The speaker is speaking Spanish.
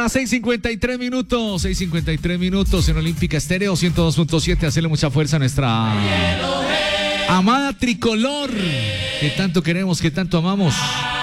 A 6:53 minutos en Olímpica Estéreo 102.7. Hacerle mucha fuerza a nuestra amada tricolor que tanto queremos, que tanto amamos.